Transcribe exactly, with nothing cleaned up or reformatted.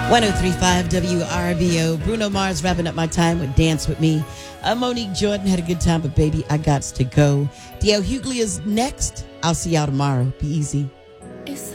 one oh three point five W R B O. Bruno Mars wrapping up my time with Dance With Me. Uh, Monique Jordan had a good time, but baby, I got to go. D L Hughley is next. I'll see y'all tomorrow. Be easy. It's